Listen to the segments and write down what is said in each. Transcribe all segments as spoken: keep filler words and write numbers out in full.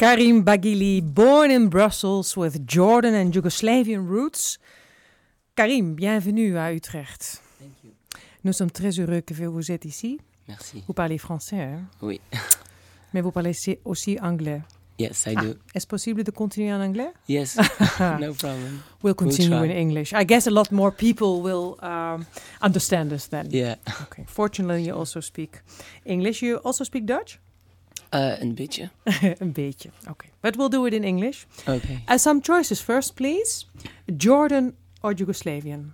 Karim Baghili, born in Brussels with Jordan and Yugoslavian roots. Karim, bienvenue à Utrecht. Thank you. Nous sommes très heureux que vous êtes ici. Merci. Vous parlez français, hein? Oui. Mais vous parlez aussi anglais. Yes, I ah, do. Est-ce possible de continuer en anglais? Yes, no problem. We'll continue we'll in English. I guess a lot more people will um, understand us then. Yeah. Okay. Fortunately, you also speak English. You also speak Dutch? Uh, een beetje. Een beetje. Okay. But we'll do it in English. Okay. Uh, some choices first, please. Jordan or Yugoslavian?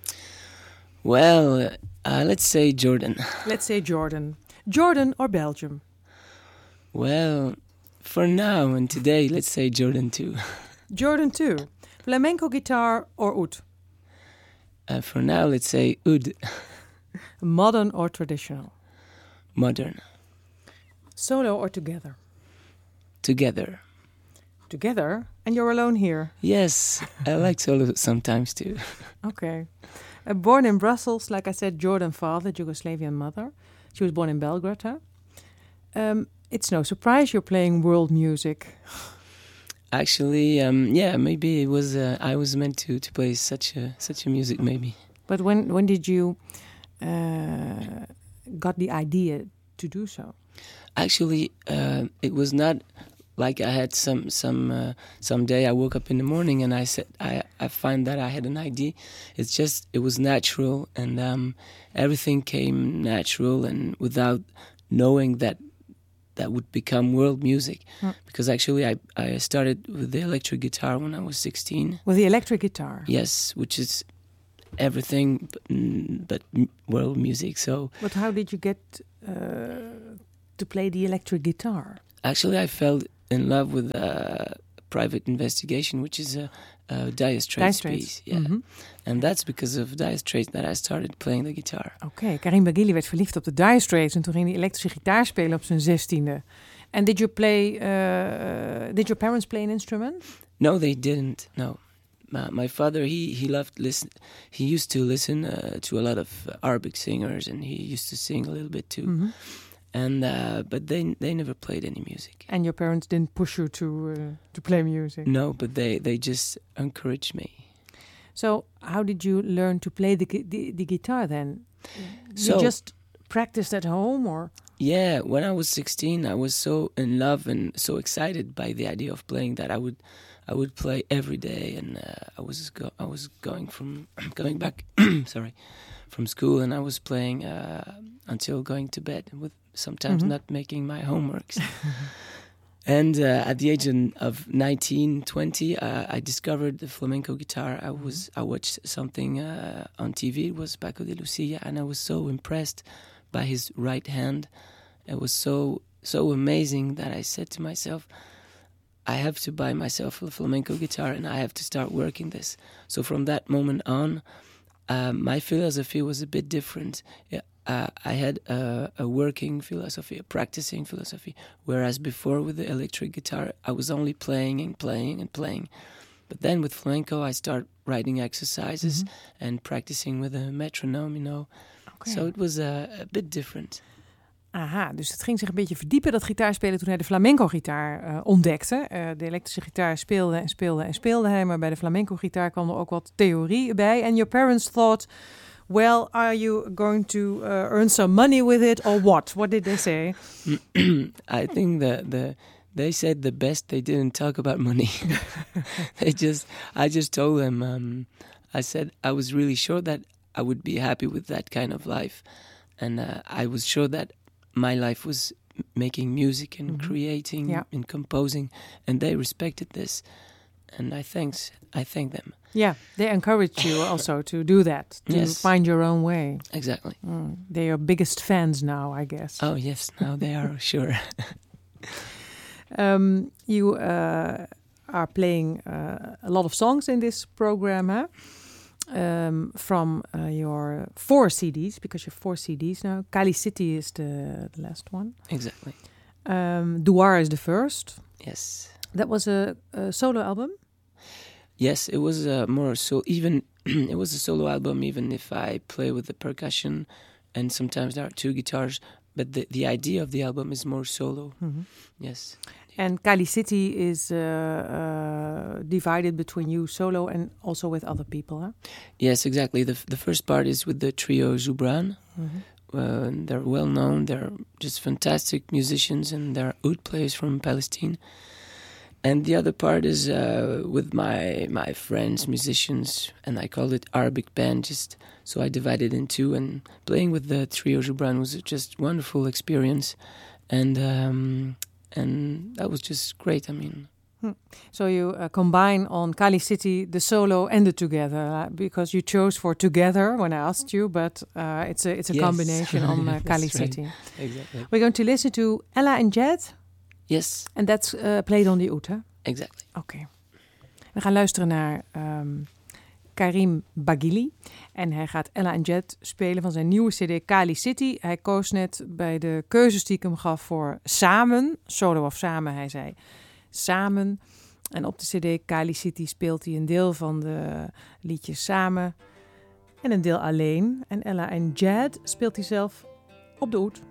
Well, uh, let's say Jordan. Let's say Jordan. Jordan or Belgium? Well, for now and today, let's say Jordan too. Jordan too. Flamenco guitar or oud? Uh, for now, let's say oud. Modern or traditional? Modern. Solo or together? Together. Together? And you're alone here? Yes, I like solo sometimes too. Okay. Uh, born in Brussels, like I said, Jordan father, Yugoslavian mother. She was born in Belgrade, huh? Um, it's no surprise you're playing world music. Actually, um, yeah, maybe it was. Uh, I was meant to, to play such a such a music, maybe. But when when did you uh, got the idea to do so? Actually, uh, it was not like I had some some uh, some day I woke up in the morning and I said I I find that I had an idea. It's just it was natural and um, everything came natural and without knowing that that would become world music. Mm. Because actually I I started with the electric guitar when I was sixteen. With the electric guitar? Yes, which is everything but, but world music. So. But how did you get uh, to play the electric guitar? Actually, I fell in love with uh, Private Investigation, which is a, a Dire Straits piece. Yeah. Mm-hmm. And that's because of Dire Straits that I started playing the guitar. Oké, okay. Karim Baghili werd verliefd op de Dire Straits en toen ging hij elektrische gitaar spelen op zijn zestiende. And did you play, uh, did your parents play an instrument? No, they didn't, no. My, my father, he, he loved listen. He used to listen uh, to a lot of uh, Arabic singers and he used to sing a little bit too. Mm-hmm. And uh, but they they never played any music. And your parents didn't push you to uh, to play music? No, but they, they just encouraged me. So how did you learn to play the the, the guitar then? So, you just practiced at home, or? Yeah, when I was sixteen, I was so in love and so excited by the idea of playing that I would I would play every day, and uh, I was go- I was going from going back, sorry, from school, and I was playing uh, until going to bed with. Sometimes mm-hmm. not making my homeworks. And uh, at the age of nineteen, twenty, uh, I discovered the flamenco guitar. I was I watched something uh, on T V. It was Paco de Lucia, and I was so impressed by his right hand. It was so so amazing that I said to myself, I have to buy myself a flamenco guitar, and I have to start working this. So from that moment on, uh, my philosophy was a bit different. Yeah. Uh, I had a, a working philosophy, a practicing philosophy, whereas before with the electric guitar, I was only playing and playing and playing. But then with flamenco, I start writing exercises mm-hmm. and practicing with a metronome, you know. Okay. So it was a, a bit different. Aha, dus het ging zich een beetje verdiepen, dat gitaarspelen, toen hij de flamenco-gitaar uh, ontdekte. Uh, de elektrische gitaar speelde en speelde en speelde hij, maar bij de flamenco-gitaar kwam er ook wat theorie bij. And your parents thought, well, are you going to uh, earn some money with it or what? What did they say? I think that the they said the best. They didn't talk about money. They just, I just told them. Um, I said I was really sure that I would be happy with that kind of life, and uh, I was sure that my life was making music and mm-hmm. creating yeah. and composing, and they respected this, and I thanks I thank them. Yeah, they encouraged you also to do that, to yes. find your own way. Exactly. Mm. They're your biggest fans now, I guess. Oh, yes, now they are, sure. um, you uh, are playing uh, a lot of songs in this program, huh? Um, from uh, your four C Ds, because you have four C Ds now. Kali City is the, the last one. Exactly. Um, Douar is the first. Yes. That was a, a solo album? Yes, it was uh, more so. Even it was a solo album. Even if I play with the percussion, and sometimes there are two guitars, but the, the idea of the album is more solo. Mm-hmm. Yes. And Kali City is uh, uh, divided between you solo and also with other people, huh? Yes, exactly. The the first part is with the trio Zoubran. Mm-hmm. Uh, they're well known. They're just fantastic musicians, and they're oud players from Palestine. And the other part is uh, with my my friends, musicians, and I called it Arabic band. Just so I divided in two, and playing with the trio Zoubran was just wonderful experience, and um, and that was just great. I mean. Hmm. So you uh, combine on Kali City the solo and the together uh, because you chose for together when I asked you, but uh, it's a it's a yes. combination on uh, Kali right. City. Exactly. We're going to listen to Ella and Jed. Yes. And that's uh, played on the oud, hè? Exactly. Oké. Okay. We gaan luisteren naar um, Karim Baghili. En hij gaat Ella en Jed spelen van zijn nieuwe cd Kali City. Hij koos net bij de keuzes die ik hem gaf voor samen, solo of samen, hij zei samen. En op de cd Kali City speelt hij een deel van de liedjes samen en een deel alleen. En Ella en Jed speelt hij zelf op de oud.